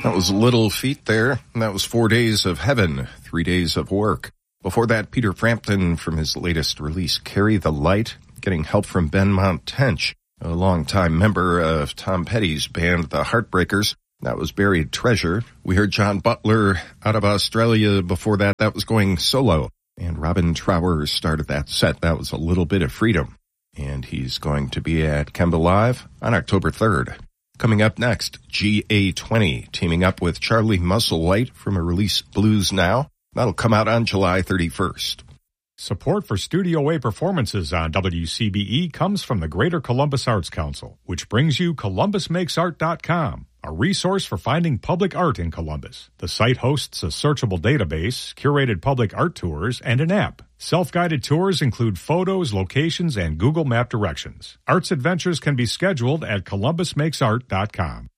That was Little Feat there, and that was 4 Days of Heaven, 3 Days of Work. Before that, Peter Frampton from his latest release, Carry the Light, getting help from Benmont Tench, a longtime member of Tom Petty's band, The Heartbreakers. That was Buried Treasure. We heard John Butler out of Australia before that. That was going solo. And Robin Trower started that set. That was A Little Bit of Freedom. And he's going to be at Kemba Live on October 3rd. Coming up next, GA20, teaming up with Charlie Musselwhite from a release Blues Now. That'll come out on July 31st. Support for Studio A performances on WCBE comes from the Greater Columbus Arts Council, which brings you ColumbusMakesArt.com, a resource for finding public art in Columbus. The site hosts a searchable database, curated public art tours, and an app. Self-guided tours include photos, locations, and Google Map directions. Arts adventures can be scheduled at ColumbusMakesArt.com.